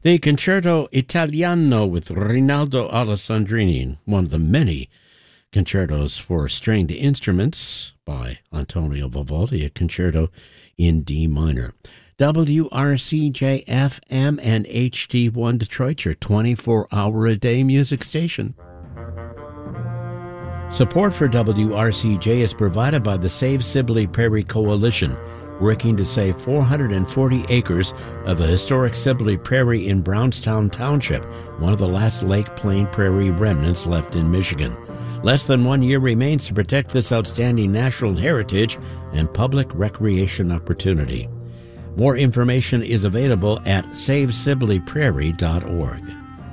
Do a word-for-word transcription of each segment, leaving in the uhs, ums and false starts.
The Concerto Italiano with Rinaldo Alessandrini, one of the many concertos for stringed instruments by Antonio Vivaldi, a concerto in D minor. W R C J F M and H D one Detroit, your twenty-four hour a day music station. Support for W R C J is provided by the Save Sibley Prairie Coalition, working to save four hundred forty acres of the historic Sibley Prairie in Brownstown Township, one of the last Lake Plain Prairie remnants left in Michigan. Less than one year remains to protect this outstanding natural heritage and public recreation opportunity. More information is available at save sibley prairie dot org.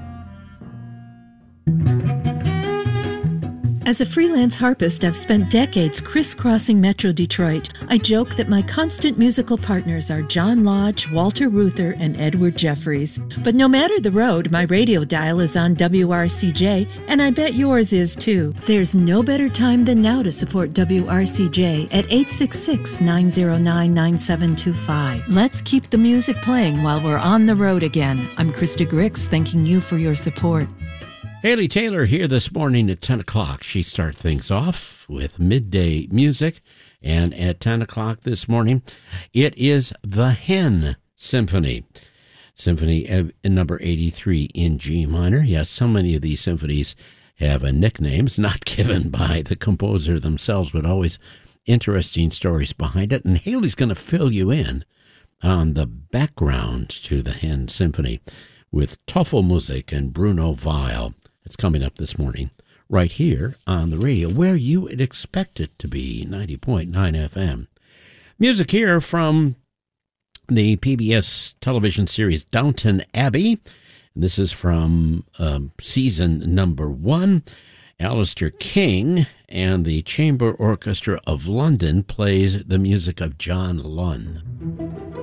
As a freelance harpist, I've spent decades crisscrossing Metro Detroit. I joke that my constant musical partners are John Lodge, Walter Reuther, and Edward Jeffries. But no matter the road, my radio dial is on W R C J, and I bet yours is too. There's no better time than now to support W R C J at eight six six, nine zero nine, nine seven two five. Let's keep the music playing while we're on the road again. I'm Krista Grix, thanking you for your support. Haley Taylor here this morning at ten o'clock. She starts things off with midday music. And at ten o'clock this morning, it is the Hen Symphony. Symphony number eighty-three in G minor. Yes, so many of these symphonies have a nicknames not given by the composer themselves, but always interesting stories behind it. And Haley's going to fill you in on the background to the Hen Symphony with Tafelmusik and Bruno Weil. It's coming up this morning right here on the radio, where you would expect it to be, ninety point nine F M. Music here from the P B S television series Downton Abbey. This is from um, season number one. Alistair King and the Chamber Orchestra of London plays the music of John Lunn.